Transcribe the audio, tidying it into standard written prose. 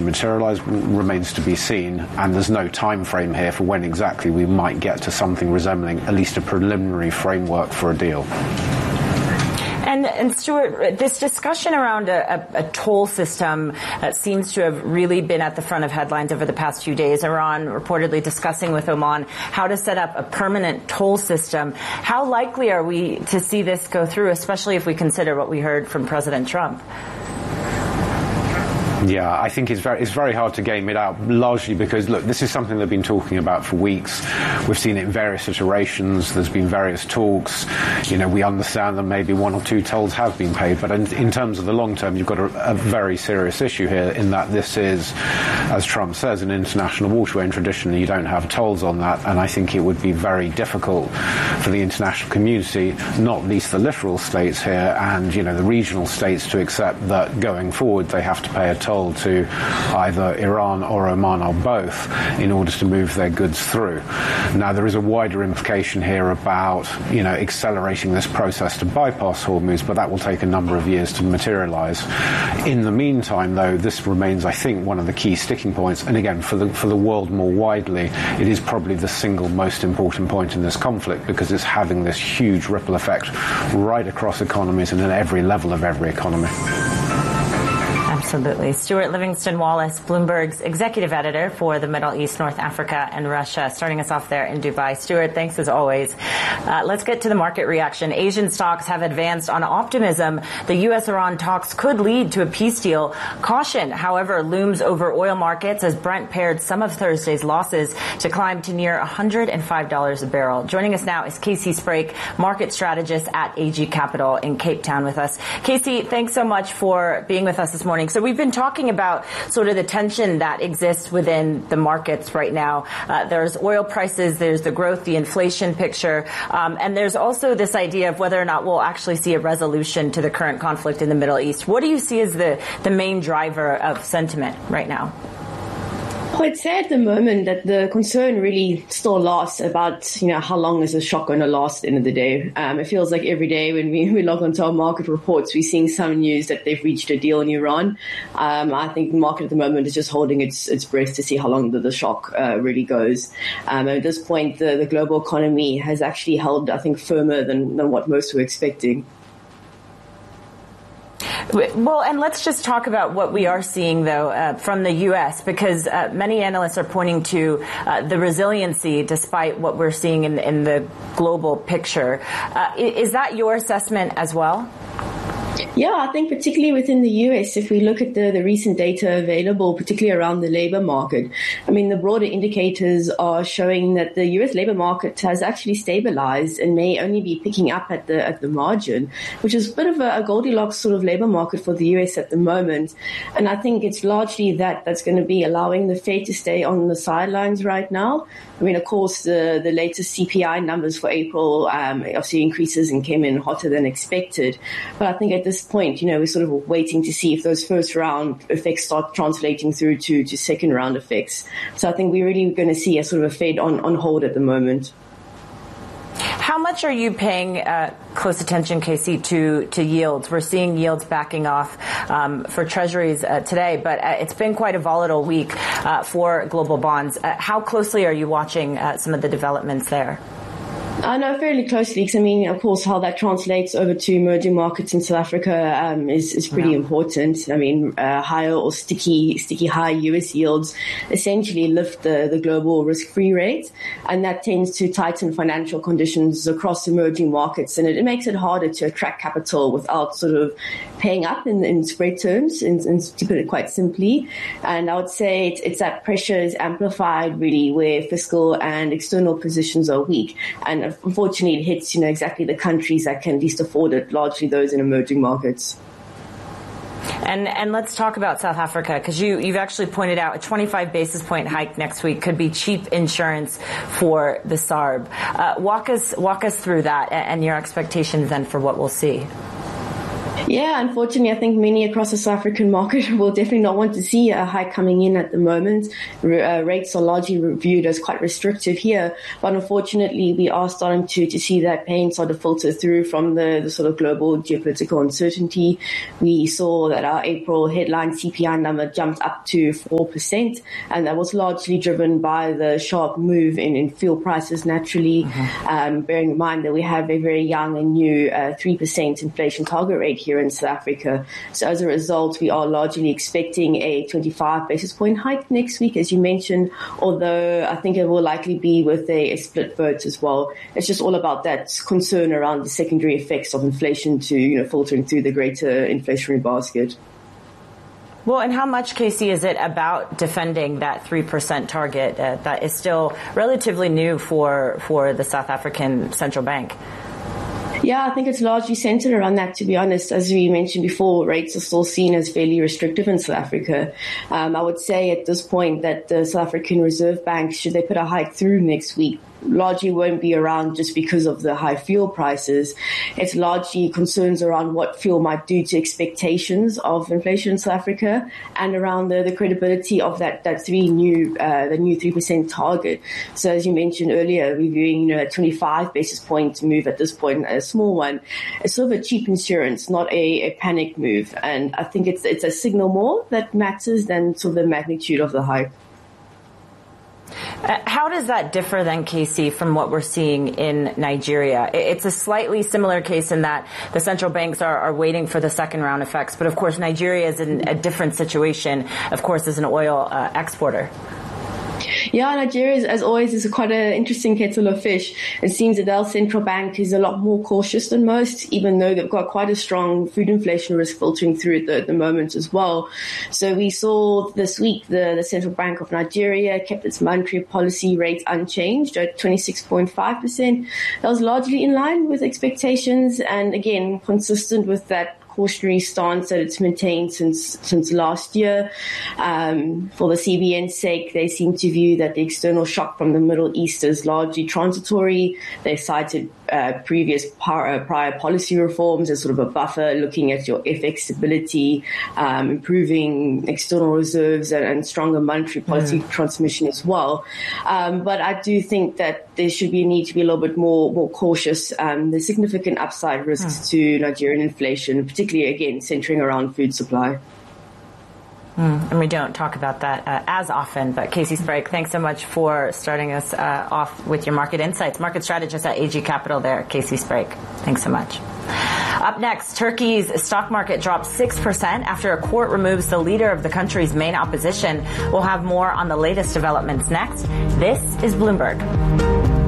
materialise remains to be seen, and there's no time frame here for when exactly we might get to something resembling at least a preliminary framework for a deal. And Stuart, this discussion around a toll system seems to have really been at the front of headlines over the past few days. Iran reportedly discussing with Oman how to set up a permanent toll system. How likely are we to see this go through, especially if we consider what we heard from President Trump? Yeah, I think it's very hard to game it out, largely because, look, this is something they've been talking about for weeks. We've seen it in various iterations. There's been various talks. We understand that maybe one or two tolls have been paid, but in terms of the long term, you've got a very serious issue here in that this is, as Trump says, an international waterway, and traditionally you don't have tolls on that, and I think it would be very difficult for the international community, not least the littoral states here and, the regional states, to accept that going forward they have to pay a toll to either Iran or Oman or both in order to move their goods through. Now, there is a wider implication here about, accelerating this process to bypass Hormuz, but that will take a number of years to materialize. In the meantime, though, this remains, I think, one of the key sticking points. And again, for the world more widely, it is probably the single most important point in this conflict because it's having this huge ripple effect right across economies and at every level of every economy. Absolutely. Stuart Livingston-Wallace, Bloomberg's executive editor for the Middle East, North Africa, and Russia, starting us off there in Dubai. Stuart, thanks as always. Let's get to the market reaction. Asian stocks have advanced on optimism the U.S.-Iran talks could lead to a peace deal. Caution, however, looms over oil markets as Brent pared some of Thursday's losses to climb to near $105 a barrel. Joining us now is Casey Sprake, market strategist at AG Capital in Cape Town with us. Casey, thanks so much for being with us this morning. So we've been talking about sort of the tension that exists within the markets right now. There's oil prices, there's the growth, the inflation picture, and there's also this idea of whether or not we'll actually see a resolution to the current conflict in the Middle East. What do you see as the main driver of sentiment right now? Well, I'd say at the moment that the concern really still lasts about, how long is the shock going to last at the end of the day. It feels like every day when we log onto our market reports, we're seeing some news that they've reached a deal in Iran. I think the market at the moment is just holding its breath to see how long the shock really goes. At this point, the global economy has actually held, I think, firmer than what most were expecting. Well, and let's just talk about what we are seeing, though, from the U.S., because many analysts are pointing to the resiliency despite what we're seeing in the global picture. Is that your assessment as well? Yeah, I think particularly within the US, if we look at the recent data available, particularly around the labor market, the broader indicators are showing that the US labor market has actually stabilized and may only be picking up at the margin, which is a bit of a Goldilocks sort of labor market for the US at the moment. And I think it's largely that's going to be allowing the Fed to stay on the sidelines right now. Of course, the latest CPI numbers for April obviously increases and came in hotter than expected. But I think at this point, we're sort of waiting to see if those first round effects start translating through to second round effects. So I think we're really going to see a sort of a Fed on hold at the moment. How much are you paying close attention, Casey, to yields? We're seeing yields backing off for treasuries today, but it's been quite a volatile week for global bonds. How closely are you watching some of the developments there? I know fairly closely because, of course, how that translates over to emerging markets in South Africa is pretty important. Higher or sticky high US yields essentially lift the global risk-free rate, and that tends to tighten financial conditions across emerging markets, and it makes it harder to attract capital without sort of paying up in spread terms, and to put it quite simply. And I would say it's that pressure is amplified really where fiscal and external positions are weak. And unfortunately, it hits, exactly the countries that can least afford it, largely those in emerging markets. And let's talk about South Africa, because you've actually pointed out a 25 basis point hike next week could be cheap insurance for the SARB. Walk us through that and your expectations then for what we'll see. Yeah, unfortunately, I think many across the South African market will definitely not want to see a hike coming in at the moment. Rates are largely reviewed as quite restrictive here, but unfortunately, we are starting to see that pain sort of filter through from the sort of global geopolitical uncertainty. We saw that our April headline CPI number jumped up to 4%, and that was largely driven by the sharp move in fuel prices naturally, bearing in mind that we have a very young and new 3% inflation target rate here in South Africa. So as a result, we are largely expecting a 25 basis point hike next week, as you mentioned, although I think it will likely be with a split vote as well. It's just all about that concern around the secondary effects of inflation to, filtering through the greater inflationary basket. Well, and how much, Casey, is it about defending that 3% target that is still relatively new for the South African Central Bank? Yeah, I think it's largely centered around that, to be honest. As we mentioned before, rates are still seen as fairly restrictive in South Africa. I would say at this point that the South African Reserve Bank, should they put a hike through next week, largely won't be around just because of the high fuel prices. It's largely concerns around what fuel might do to expectations of inflation in South Africa and around the credibility of the new 3% target. So as you mentioned earlier, reviewing a 25 basis point move at this point, a small one, it's sort of a cheap insurance, not a panic move. And I think it's a signal more that matters than sort of the magnitude of the hike. How does that differ then, Casey, from what we're seeing in Nigeria? It's a slightly similar case in that the central banks are waiting for the second round effects. But of course, Nigeria is in a different situation, of course, as an oil exporter. Yeah, Nigeria, as always, is quite an interesting kettle of fish. It seems that their central bank is a lot more cautious than most, even though they've got quite a strong food inflation risk filtering through at the moment as well. So we saw this week the Central Bank of Nigeria kept its monetary policy rate unchanged at 26.5%. That was largely in line with expectations and, again, consistent with that cautionary stance that it's maintained since last year. For the CBN's sake, they seem to view that the external shock from the Middle East is largely transitory. They cited previous prior policy reforms as sort of a buffer, looking at your FX stability, improving external reserves and stronger monetary policy transmission as well. But I do think that there should be a need to be a little bit more cautious. There's significant upside risks to Nigerian inflation, particularly, again, centering around food supply. And we don't talk about that as often. But Casey Sprague, thanks so much for starting us off with your market insights. Market strategist at AG Capital there, Casey Sprague. Thanks so much. Up next, Turkey's stock market dropped 6% after a court removes the leader of the country's main opposition. We'll have more on the latest developments next. This is Bloomberg.